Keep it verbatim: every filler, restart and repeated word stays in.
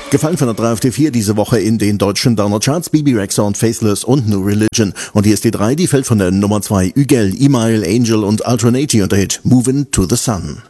Gefallen von der drei auf die vier diese Woche in den deutschen Downer-Charts. Bibi Rexha und Faithless und New Religion. Und hier ist die drei, die fällt von der Nummer zwei. Ügel, Email, Angel und Alternati und der Hit Movin' to the Sun.